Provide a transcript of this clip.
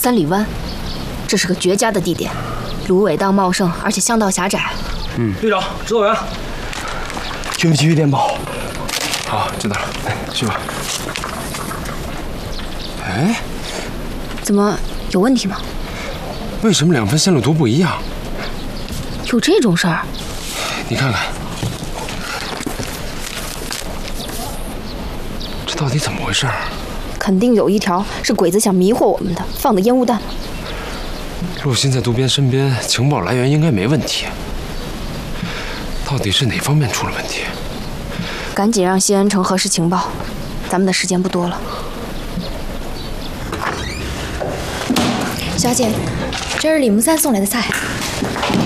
三里湾，这是个绝佳的地点，芦苇荡茂盛，而且巷道狭窄。 队长，指导员， 有机遇电报。 好，知道了，去吧。哎， 怎么有问题吗？ 为什么2份线路图不一样？ 有这种事儿？ 你看看，这到底怎么回事？ 肯定有一条是鬼子想迷惑我们的，放的烟雾弹。 陆欣在渡边身边，情报来源应该没问题。到底是哪方面出了问题？ 赶紧让西安城核实情报，咱们的时间不多了。 小姐，这是李木三送来的菜。